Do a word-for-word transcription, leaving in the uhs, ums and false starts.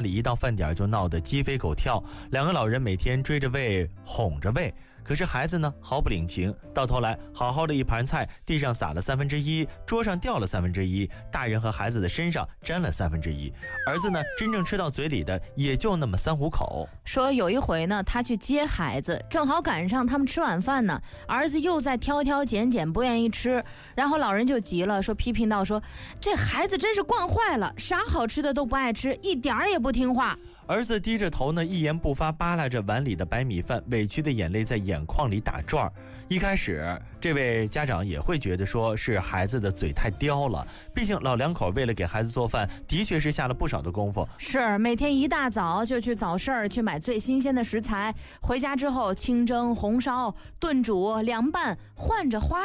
里一到饭点就闹得鸡飞狗跳，两个老人每天追着喂，哄着喂。可是孩子呢，毫不领情，到头来好好的一盘菜，地上撒了三分之一，桌上掉了三分之一，大人和孩子的身上沾了三分之一。儿子呢，真正吃到嘴里的也就那么三五口。 说有一回呢，他去接孩子，正好赶上他们吃晚饭呢，儿子又在挑挑拣拣，不愿意吃，然后老人就急了，说批评道说，这孩子真是惯坏了，啥好吃的都不爱吃，一点儿也不听话。 儿子低着头呢，一言不发，扒拉着碗里的白米饭，委屈的眼泪在眼眶里打转。一开始这位家长也会觉得说是孩子的嘴太刁了，毕竟老两口为了给孩子做饭的确是下了不少的功夫， 是每天一大早就去早市去买最新鲜的食材，回家之后清蒸、红烧、炖煮、凉拌，换着花